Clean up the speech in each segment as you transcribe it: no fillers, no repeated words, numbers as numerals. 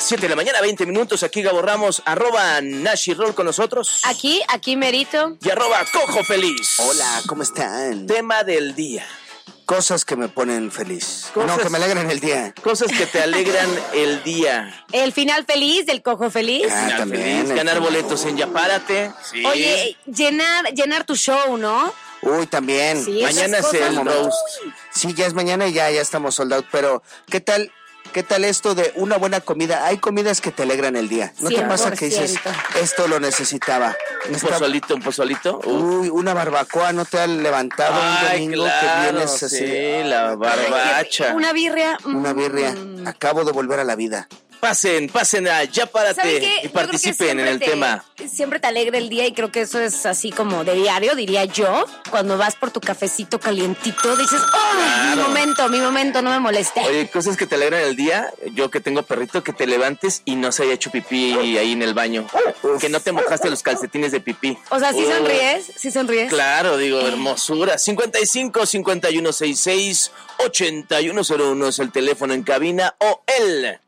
7 de la mañana, 20 minutos. Aquí Gabo Ramos, @Nashirroll con nosotros. Aquí Merito. Y @CojoFeliz. Hola, ¿cómo están? Tema del día. Cosas que me ponen feliz. Cosas, no, que me alegran el día. Cosas que te alegran el día. El final feliz del Cojo Feliz. Final también. feliz, ganar boletos en Ya Párate. Sí. Oye, llenar tu show, ¿no? Uy, también. Sí, mañana es el roast. Sí, ya es mañana y ya estamos sold out. Pero, ¿qué tal esto de una buena comida? Hay comidas que te alegran el día. ¿No te pasa que dices, esto lo necesitaba? Un pozolito. Uy, una barbacoa, ¿no te ha levantado un domingo claro, que vienes así? Sí, la barbacha. Una birria. Una birria. Acabo de volver a la vida. Pasen a Ya Párate y Yo participen creo en el que tema. Siempre te alegra el día y creo que eso es así como de diario, diría yo. Cuando vas por tu cafecito calientito, dices, ¡oh! Claro. Mi momento, no me moleste. Oye, cosas que te alegran el día. Yo que tengo perrito, que te levantes y no se haya hecho pipí ahí en el baño. Que no te mojaste los calcetines de pipí. O sea, ¿sí sonríes? Claro, digo, hermosura. 55-5166-8101 es el teléfono en cabina o el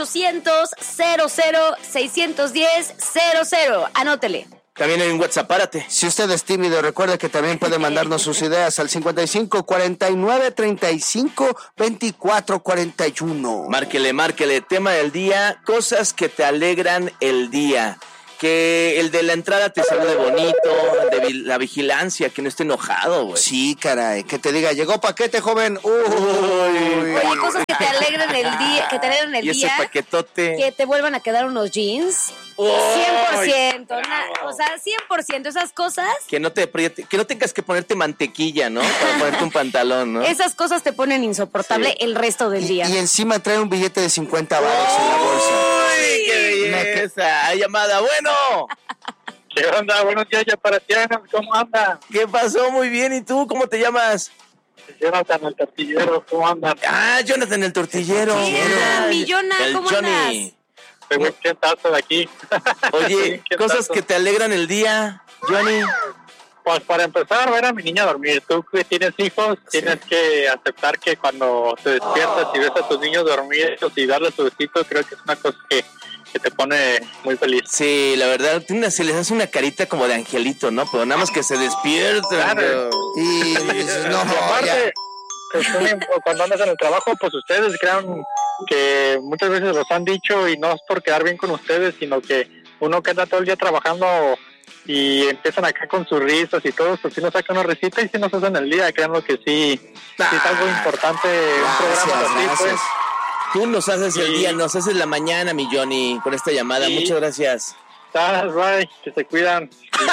800-00-610-00. Anótele. También hay un WhatsApp, párate. Si usted es tímido, recuerde que también puede mandarnos sus ideas al 55 49 35 24 41. Márquele. Tema del día, cosas que te alegran el día. Que el de la entrada te salude bonito, de la vigilancia, que no esté enojado, güey. Sí, caray, que te diga, llegó paquete, joven. Oye, cosas que te alegran el día, y ese paquetote. que te vuelvan a quedar unos jeans. 100%, o sea, 100%, esas cosas. Que no tengas que ponerte mantequilla, ¿no? Para ponerte un pantalón, ¿no? Esas cosas te ponen insoportable el resto del día. Y encima trae un billete de 50 varos en la bolsa. ¡Uy, qué belleza! ¡Hay llamada! ¡Bueno! ¿Qué onda? Buenos días, ya para ti, ¿cómo anda? ¿Qué pasó? Muy bien, ¿y tú? ¿Cómo te llamas? Jonathan el tortillero, ¿cómo andan? Ah, Jonathan el tortillero. Millona, el ¿cómo Johnny. andas? Tengo un quietazo de aquí. Oye, cosas que te alegran el día, Johnny. Pues para empezar, ver a mi niña dormir. Tú que tienes hijos, tienes que aceptar que cuando te despiertas y ves a tus niños dormir y darles su besito, creo que es una cosa que te pone muy feliz. Sí, la verdad, se les hace una carita como de angelito, ¿no? Pero nada más que se despiertan. Claro. Y dices, no, Y aparte, ya. cuando andas en el trabajo, pues ustedes crean que muchas veces los han dicho y no es por quedar bien con ustedes, sino que uno que anda todo el día trabajando y empiezan acá con sus risas y todo, pues si nos sacan una risita y si nos hacen el día, créanlo que sí es algo importante, un programa así, pues. Tú nos haces el día, nos haces la mañana, mi Johnny, con esta llamada. Sí. Muchas gracias. Bye, que se cuidan.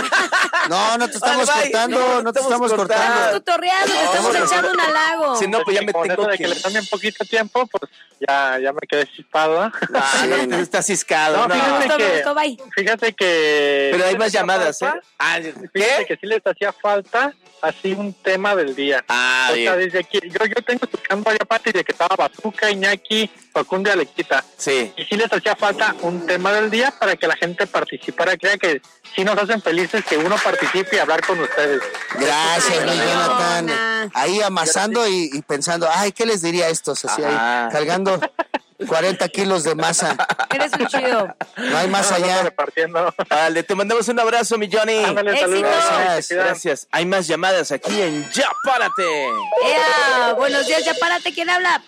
No te estamos cortando, no te estamos cortando. Estamos tutorreando, te estamos echando un halago. Si no, pues ya me Con tengo eso de que le cambien poquito tiempo, pues ya me quedé chispado, ¿eh? No, está ciscado. No, fíjate que Pero hay más llamadas, ¿eh? Fíjate que sí les hacía falta así un tema del día. Ah, o sea, bien. desde aquí, yo tengo escuchando ya parte de que estaba Bazooka, Iñaki, Facundo y Alexita. Sí. Y sí les hacía falta un tema del día para que la gente participara. Crea que sí nos hacen felices que uno participe y hablar con ustedes. Gracias, mi Ay, Jonathan. Jonah. Ahí amasando y pensando, ay, ¿qué les diría a estos? Así ahí, cargando 40 kilos de masa. Eres un chido. No hay más allá. Repartiendo. Vale, te mandamos un abrazo, mi Johnny. Ándale, saludos. Gracias, Gracias. Hay más llamadas aquí en Ya Párate. Buenos días, ya párate. ¿Quién habla?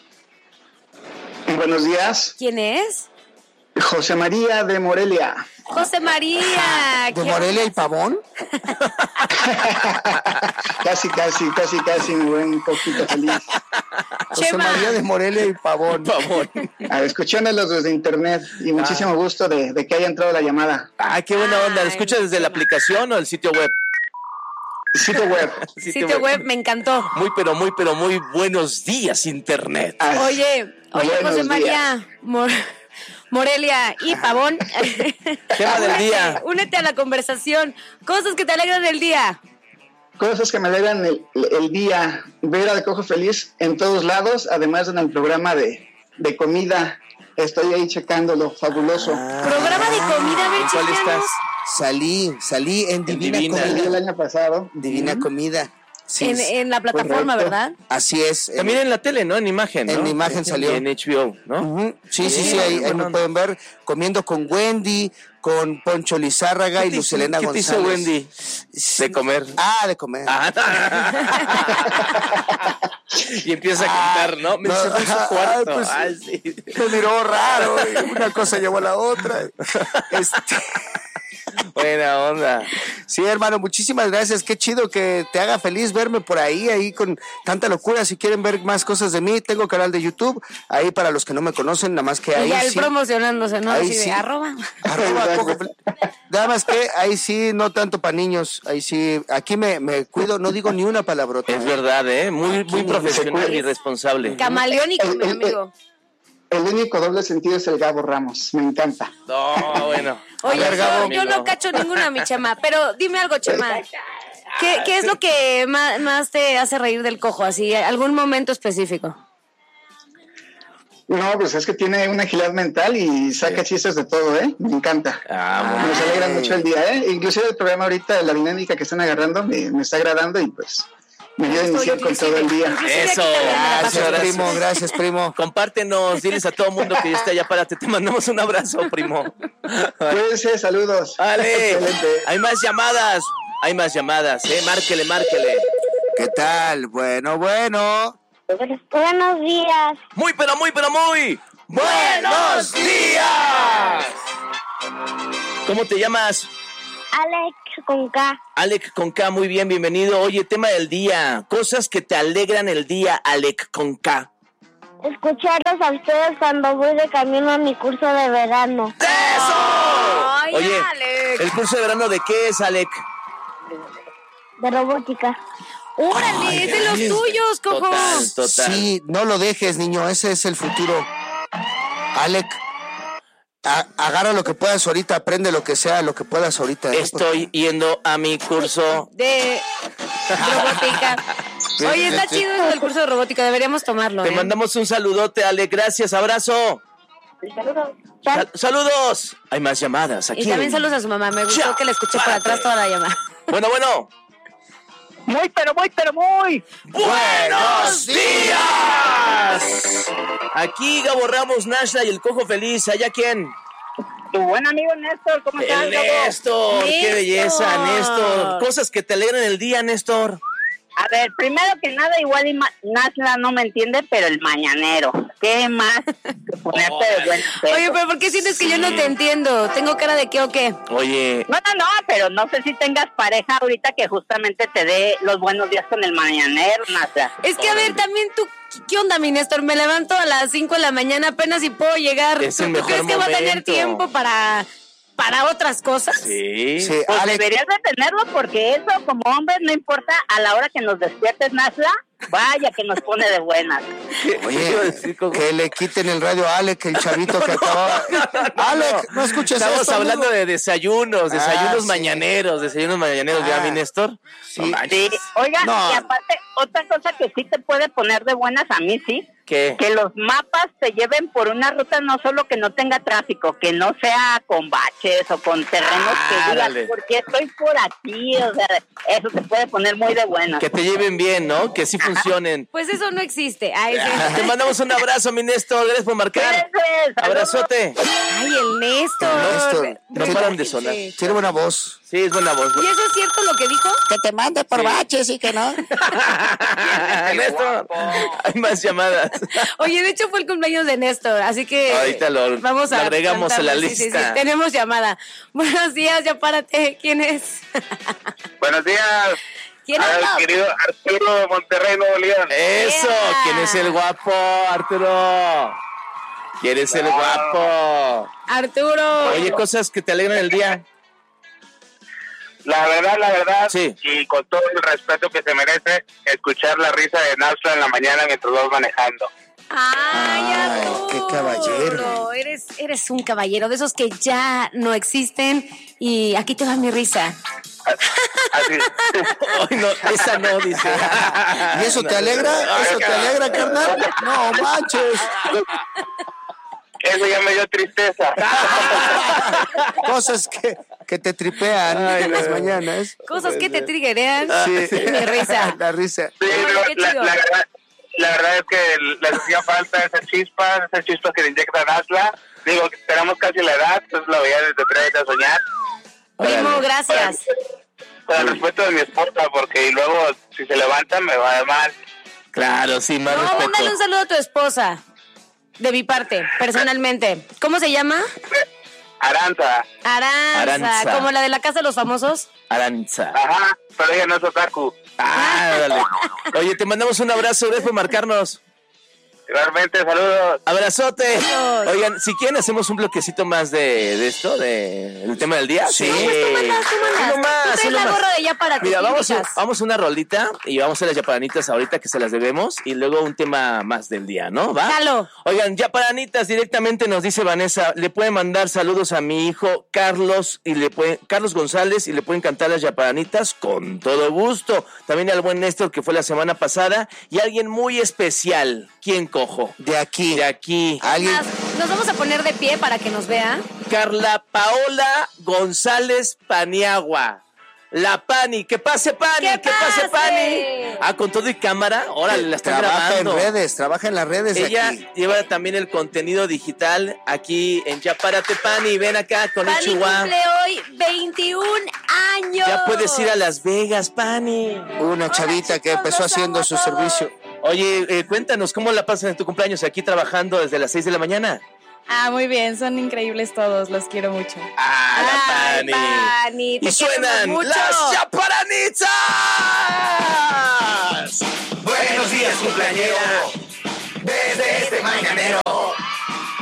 Buenos días, ¿Quién es? José María de Morelia. José María. ¿De Morelia y Pavón? Casi, me voy un poquito feliz. José Chema. María de Morelia y Pavón. Escuchándolos desde internet y muchísimo gusto de que haya entrado la llamada. Ah, qué buena onda. ¿Lo Ay, escuchas desde la aplicación o el sitio web? Sitio web. Sitio web, me encantó. Muy buenos días, internet. Oye, Buenos José María. días. Morelia y Pavón. Tema del día. Únete a la conversación. Cosas que te alegran el día. Cosas que me alegran el día, ver al Cojo Feliz en todos lados, además en el programa de comida. Estoy ahí checándolo, fabuloso. Programa de comida, a ver, ¿Cuál chécanos. estás? Salí en Divina Divina. Salí Comida. el año pasado. Divina Comida. Sí, en la plataforma, correcto. ¿verdad? Así es. También en la tele, ¿no? En imagen, ¿no? En imagen salió. Y en HBO, ¿no? Ujú. Sí, ahí me pueden ver comiendo con Wendy, con Poncho Lizárraga y Lucelena ¿Qué González. te hizo Wendy? De comer. De comer. Y empieza a cantar, ¿no? Me encerró en su cuarto. Pues, sí. me miró raro, y una cosa llevó a la otra. Buena onda. Sí, hermano, muchísimas gracias. Qué chido que te haga feliz verme por ahí con tanta locura. Si quieren ver más cosas de mí, tengo canal de YouTube. Ahí para los que no me conocen, nada más que ahí. Y ya él sí, promocionándose, ¿no? ahí Así sí. de arroba. Cojo Feliz. Nada más que ahí sí, no tanto para niños. Ahí sí, aquí me cuido, no digo ni una palabrota. Es verdad, ¿eh? Muy profesional y responsable. Camaleónico, mi amigo. El único doble sentido es el Gabo Ramos, me encanta. No, bueno. Oye, A ver, Gabo. yo no cacho ninguna, mi Chema, pero dime algo, Chema. ¿Qué es lo que más te hace reír del Cojo? Así, algún momento específico. No, pues es que tiene una agilidad mental y saca chistes de todo, ¿eh? Me encanta. Bueno. Nos alegra mucho el día, ¿eh? Inclusive el programa ahorita, la dinámica que están agarrando, me está agradando y pues me ayuda a iniciar con todo el día. Eso. Gracias, primo. Compártenos, diles a todo mundo que ya está, ya párate. Te mandamos un abrazo, primo. Cuídense, saludos. Vale. Excelente. Hay más llamadas, Márquele. ¿Qué tal? Bueno. Buenos días. Muy. ¡Buenos días! ¿Cómo te llamas? Alex con K. Alec con K, muy bien, bienvenido. Oye, tema del día, cosas que te alegran el día, Alec con K. Escucharlos a ustedes cuando voy de camino a mi curso de verano. ¡Eso! Ay, Oye, Alec. ¿el curso de verano de qué es, Alec? De robótica. ¡Órale, es de los tuyos, Cojo! Total. Sí, no lo dejes, niño, ese es el futuro. Alec, agarra lo que puedas ahorita, aprende lo que sea, lo que puedas ahorita. Estoy yendo a mi curso De robótica. Oye, está chido eso del curso de robótica, deberíamos tomarlo. Te mandamos un saludote, Alec, gracias, abrazo. Saludos. Hay más llamadas aquí. Y también saludos a su mamá, me gustó que la escuché por atrás toda la llamada. Bueno. Muy. ¡Buenos días! Aquí Gabo Ramos, Nashla y el Cojo Feliz. ¿Allá quién? Tu buen amigo Néstor, ¿cómo estás, El Gabo? Néstor. ¡Qué Néstor. belleza, Néstor! Cosas que te alegran el día, Néstor. A ver, primero que nada, igual Nashla no me entiende, pero el mañanero. ¿Qué más que ponerte de buen peso? Oye, pero ¿por qué sientes que yo no te entiendo? ¿Tengo cara de qué o qué? Oye, No, pero no sé si tengas pareja ahorita que justamente te dé los buenos días con el mañanero, Nashla. Es que, a ver, también tú, ¿qué onda, mi Néstor? Me levanto a las 5 de la mañana apenas y puedo llegar. Es el ¿Tú mejor crees que va a tener momento. tiempo para otras cosas? sí. Sí, Pues Alec, deberías de tenerlo porque eso como hombre no importa a la hora que nos despiertes, Nashla, vaya que nos pone de buenas. ¿Qué iba a oye, decir, Cojo? que le quiten el radio a Alec, el chavito que acaba. Alec, no escuches Estamos esto, hablando amigo. de desayunos sí. mañaneros, ¿ya, mi Néstor? Sí. No manches. Sí, oigan, No. y aparte, otra cosa que sí te puede poner de buenas a mí, sí, ¿Qué? que los mapas te lleven por una ruta no solo que no tenga tráfico, que no sea con baches o con terrenos que Dale. digas, porque estoy por aquí, o sea, eso te puede poner muy de buenas. Que te lleven bien, ¿no? Que sí funcionen. Pues eso no existe. Ay, sí. Te mandamos un abrazo, mi Néstor. Gracias por marcar. Cuídense, saludos. Abrazote. Ay, el Néstor. Néstor, No paran de sonar. Sí. Tiene buena voz. Sí, es buena voz. ¿Y eso es cierto lo que dijo? Que te mande por baches y que no. Néstor, hay más llamadas. Oye, de hecho fue el cumpleaños de Néstor, así que Ahorita lo agregamos a la cantarle. Sí, lista. tenemos llamada. Buenos días, ya párate. ¿Quién es? Buenos días, ¿Quién al habla? querido Arturo de Monterrey, Nuevo León. Eso, Yeah. ¿quién es el guapo, Arturo? ¿Quién es el guapo? Arturo. Oye, cosas que te alegran el día. La verdad, Sí. y con todo el respeto que se merece, escuchar la risa de Nashla en la mañana mientras vas manejando. Ay, Ay, Arturo. qué caballero. Eres un caballero de esos que ya no existen y aquí te va mi risa. Así. Ay, no, esa no, dice. ¿Y eso te alegra? ¿Eso te alegra, carnal? No manches. Eso ya me dio tristeza. Cosas que te tripean en las mañanas. Cosas que te triggerean. Sí. Mi risa. La risa. Sí, Qué chido. la verdad es que les hacía falta esas chispas que le inyectan Asla. Digo, tenemos casi la edad, entonces la veía desde Atrévete a Soñar. Primo, gracias. Para el respeto de mi esposa, porque luego si se levanta me va de mal. Claro, sí, más respeto. Mándale un saludo a tu esposa. De mi parte, personalmente. ¿Cómo se llama? Aranza. Aranza. ¿Como la de la Casa de los Famosos? Aranza. Ajá, pero ella no es otaku. Dale. Oye, te mandamos un abrazo, gracias por marcarnos. Realmente, saludos. Abrazote. Adiós. Oigan, si quieren hacemos un bloquecito más de esto, del tema del día. Sí. Pues tú mandas. Tú traes la gorra de ya para ti. Mira, vamos a una rolita y vamos a las yaparanitas ahorita que se las debemos y luego un tema más del día, ¿no? ¿Va? Jalo. Oigan, yaparanitas, directamente nos dice Vanessa, le pueden mandar saludos a mi hijo Carlos Carlos González y le pueden cantar las yaparanitas con todo gusto. También al buen Néstor que fue la semana pasada y alguien muy especial. ¿Quién, Cojo? De aquí. ¿Alguien? Nos vamos a poner de pie para que nos vean. Carla Paola González Paniagua. La Pani, que pase Pani, que pase Pani. Con todo y cámara, órale, la están grabando. Trabaja en las redes. Ella aquí. lleva también el contenido digital aquí en Ya Párate Pani, ven acá con Pani Chihuahua. cumple hoy 21 años. Ya puedes ir a Las Vegas, Pani. Una chavita que empezó haciendo su servicio. Oye, cuéntanos, ¿cómo la pasas en tu cumpleaños aquí trabajando desde las 6 de la mañana? Muy bien, son increíbles todos, los quiero mucho. La Pani. Pani, Y suenan las Yaparanitas. Buenos días, cumpleañero.